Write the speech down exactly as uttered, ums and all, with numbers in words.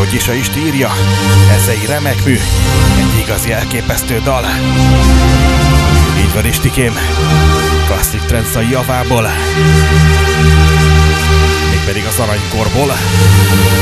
Gyisa is írja, ez egy remek mű, egy igazi elképesztő dal. Így van, Istikém, klasszik trance a javából, mégpedig az aranykorból.